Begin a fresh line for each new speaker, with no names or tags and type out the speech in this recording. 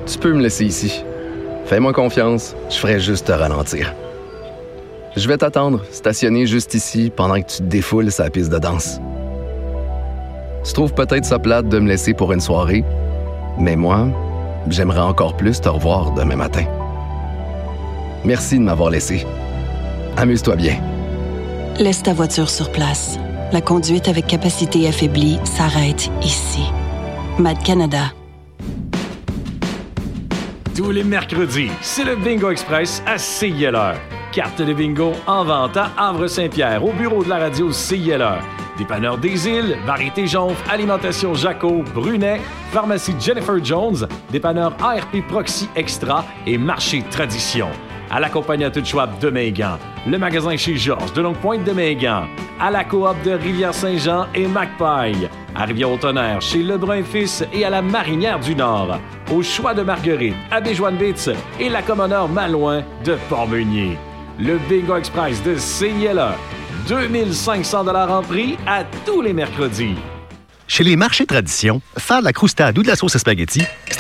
Tu peux me laisser ici. Fais-moi confiance, je ferai juste te ralentir. Je vais t'attendre, stationné juste ici, pendant que tu te défoules sa piste de danse. Tu trouves peut-être ça plate de me laisser pour une soirée, mais moi, j'aimerais encore plus te revoir demain matin. Merci de m'avoir laissé. Amuse-toi bien.
Laisse ta voiture sur place. La conduite avec capacité affaiblie s'arrête ici. MAD Canada.
Tous les mercredis, c'est le Bingo Express à CILR. Carte de bingo en vente à Havre-Saint-Pierre, au bureau de la radio CILR. Dépanneur des Îles, Variété Jonf, Alimentation Jaco, Brunet, Pharmacie Jennifer Jones, Dépanneur ARP Proxy Extra et Marché Tradition. À la compagnie à toute Schwab de Mingan, le magasin chez Georges de Longue-Pointe de Mingan, à la coop de Rivière-Saint-Jean et Macpaille, à Rivière-au-Tonnerre chez Lebrun Fils et à la Marinière du Nord, au Choix de Marguerite, à Béjoine-Bitz et la Commoneur Malouin de Port-Meunier. Le Bingo Express de CILR, 2500 $ en prix à tous les mercredis.
Chez les marchés Tradition, faire de la croustade ou de la sauce à spaghetti,